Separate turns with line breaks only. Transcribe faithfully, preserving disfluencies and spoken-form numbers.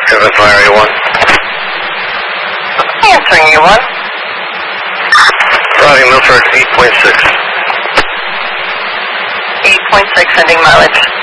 seven Fire A one.
Answering A one.
Roddy Milford, eight point six.
eight point six, sending mileage.